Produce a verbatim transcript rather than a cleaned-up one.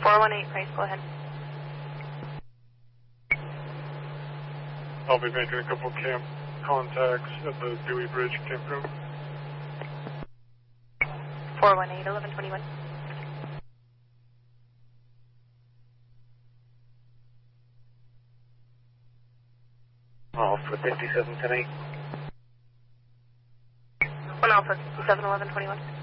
four one eight, Price, go ahead. I'll be making a couple camp contacts at the Dewey Bridge campground. four one eight, eleven twenty-one. Alpha fifty-seven ten eight. one Alpha fifty-seven eleven twenty-one.